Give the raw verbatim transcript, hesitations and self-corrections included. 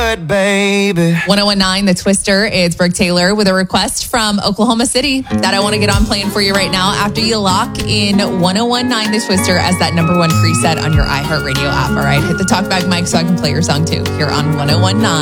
good, baby. one oh one nine The Twister. It's Brooke Taylor with a request from Oklahoma City that I want to get on playing for you right now after you lock in one oh one nine The Twister as that number one preset on your iHeartRadio app. All right, hit the talkback mic so I can play your song too here on one oh one nine.